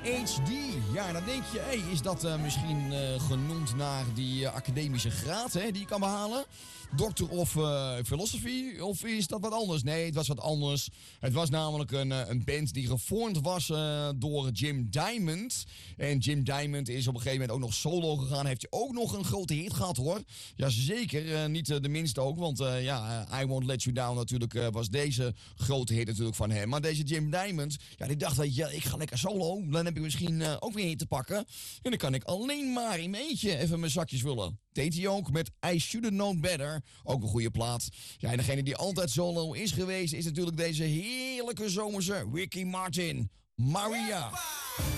PhD. Ja, dan denk je, hey, is dat misschien genoemd naar die academische graad die je kan behalen? Doctor of Philosophy? Of is dat wat anders? Nee, het was wat anders. Het was namelijk een band die gevormd was door Jim Diamond. En Jim Diamond is op een gegeven moment ook nog solo gegaan. Heeft hij ook nog een grote hit gehad, hoor. Jazeker, niet de minste ook. Want I Won't Let You Down natuurlijk was deze grote hit natuurlijk van hem. Maar deze Jim Diamond, ja, die dacht, weet je, ik ga lekker solo. Dan heb ik misschien ook weer hit te pakken. En dan kan ik alleen maar in mijn eentje even mijn zakjes vullen. Deed hij ook met I Should've Known Better. Ook een goede plaat. Ja, en degene die altijd solo is geweest is natuurlijk deze heerlijke zomerse Ricky Martin. Maria.